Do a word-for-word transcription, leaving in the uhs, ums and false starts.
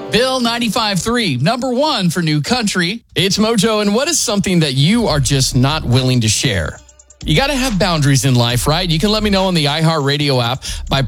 Bill ninety-five three, number one for New Country. It's Mojo, and what is something that you are just not willing to share? You got to have boundaries in life, right? You can let me know on the iHeartRadio app by